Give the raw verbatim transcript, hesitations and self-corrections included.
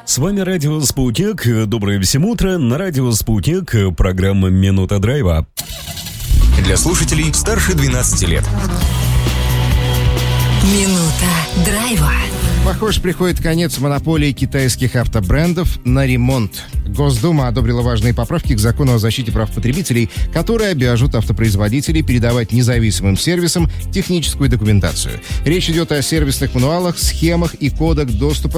С вами Радио Спутник. Доброе всем утро. На Радио Спутник программа «Минута драйва». Для слушателей старше двенадцати лет. Минута драйва. Похоже, приходит конец монополии китайских автобрендов на ремонт. Госдума одобрила важные поправки к закону о защите прав потребителей, которые обяжут автопроизводителей передавать независимым сервисам техническую документацию. Речь идет о сервисных мануалах, схемах и кодах доступа